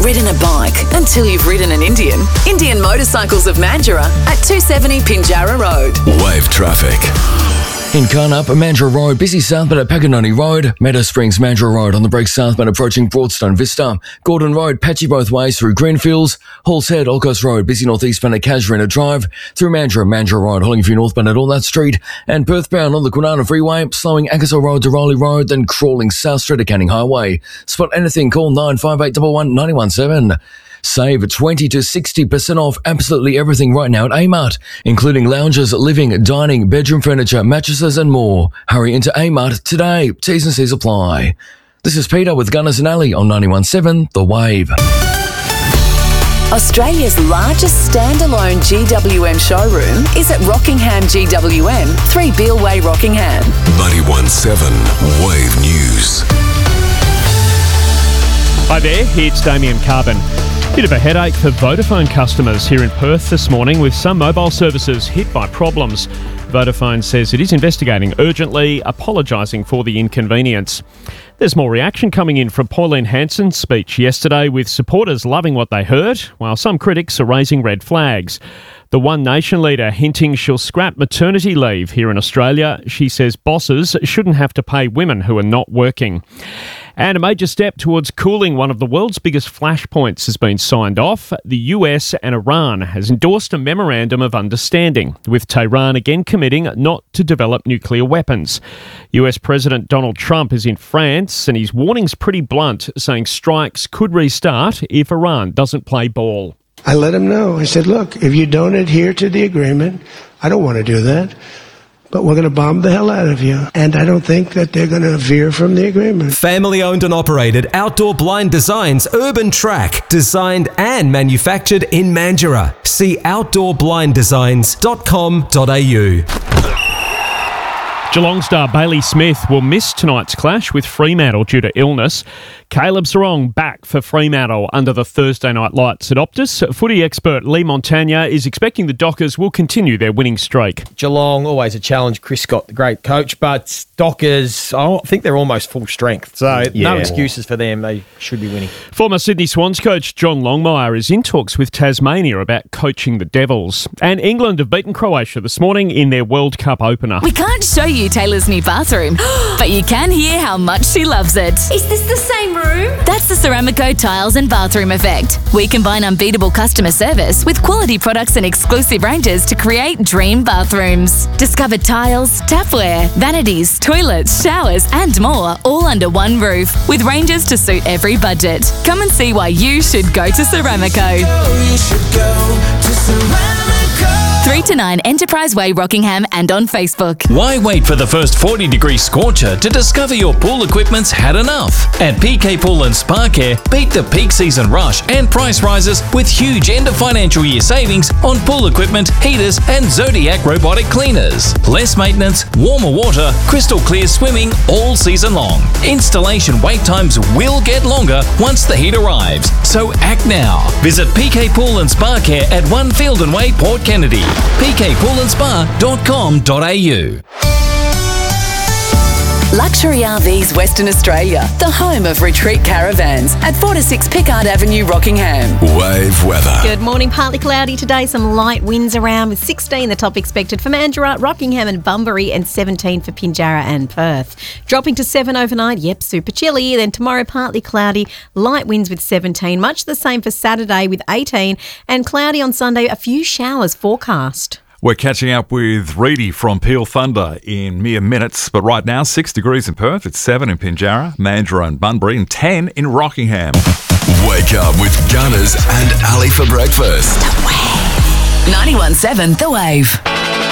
ridden a bike until you've ridden an Indian. Indian Motorcycles of Mandurah at 270 Pinjarra Road. Wave traffic. In Carnup, Mandurah Road, busy southbound at Paganoni Road, Meadow Springs, Mandurah Road on the break southbound approaching Broadstone Vista, Gordon Road, patchy both ways through Greenfields, Halls Head, Olcos Road, busy northeastbound at Casuarina Drive, through Mandurah Road, hauling for you northbound at Allnut Street, and Perthbound on the Kwinana Freeway, slowing Ankesell Road to Rowley Road, then crawling South Street at Canning Highway. Spot anything, call 95811 917. Save 20 to 60% off absolutely everything right now at Amart, including lounges, living, dining, bedroom furniture, mattresses and more. Hurry into Amart today. T's and C's apply. This is Peter with Gunners and Alley on 91.7 The Wave. Australia's largest standalone GWM showroom is at Rockingham GWM, 3 Beale Way, Rockingham. 91.7 Wave News. Hi there, it's Damien Carbon. Bit of a headache for Vodafone customers here in Perth this morning, with some mobile services hit by problems. Vodafone says it is investigating urgently, apologising for the inconvenience. There's more reaction coming in from Pauline Hanson's speech yesterday, with supporters loving what they heard, while some critics are raising red flags. The One Nation leader hinting she'll scrap maternity leave here in Australia. She says bosses shouldn't have to pay women who are not working. And a major step towards cooling one of the world's biggest flashpoints has been signed off. The US and Iran has endorsed a memorandum of understanding, with Tehran again committing not to develop nuclear weapons. US President Donald Trump is in France, and his warning's pretty blunt, saying strikes could restart if Iran doesn't play ball. I let him know. I said, look, if you don't adhere to the agreement, I don't want to do that, but we're going to bomb the hell out of you. And I don't think that they're going to veer from the agreement. Family owned and operated Outdoor Blind Designs Urban Track, designed and manufactured in Mandurah. See outdoorblindesigns.com.au. Geelong star Bailey Smith will miss tonight's clash with Fremantle due to illness. Caleb Serong back for Fremantle under the Thursday night lights at Optus. Footy expert Lee Montagna is expecting the Dockers will continue their winning streak. Geelong, always a challenge. Chris Scott, the great coach, but Dockers, I think they're almost full strength. So no excuses for them. They should be winning. Former Sydney Swans coach John Longmire is in talks with Tasmania about coaching the Devils. And England have beaten Croatia this morning in their World Cup opener. We can't show you Taylor's new bathroom, but you can hear how much she loves it. Is this the same room? That's the Ceramico Tiles and Bathroom Effect. We combine unbeatable customer service with quality products and exclusive ranges to create dream bathrooms. Discover tiles, tapware, vanities, toilets, showers and more, all under one roof, with ranges to suit every budget. Come and see why you should go to Ceramico. 3 to 9 Enterprise Way, Rockingham, and on Facebook. Why wait for the first 40-degree scorcher to discover your pool equipment's had enough? At PK Pool and Spa Care, beat the peak season rush and price rises with huge end of financial year savings on pool equipment, heaters, and Zodiac robotic cleaners. Less maintenance, warmer water, crystal clear swimming all season long. Installation wait times will get longer once the heat arrives, so act now. Visit PK Pool and Spa Care at 1 Fielden Way, Port Kennedy. pkpoolandspa.com.au. Luxury RVs Western Australia, the home of retreat caravans at 4 to 6 Pickard Avenue, Rockingham. Wave weather. Good morning. Partly cloudy today. Some light winds around with 16 the top expected for Mandurah, Rockingham and Bunbury, and 17 for Pinjarra and Perth. Dropping to 7 overnight. Yep, super chilly. Then tomorrow partly cloudy, light winds with 17. Much the same for Saturday with 18, and cloudy on Sunday. A few showers forecast. We're catching up with Reedy from Peel Thunder in mere minutes, but right now 6 degrees in Perth, it's 7 in Pinjarra, Mandurah and Bunbury, and 10 in Rockingham. Wake up with Gunners and Ali for breakfast. The Wave. 91.7 The Wave.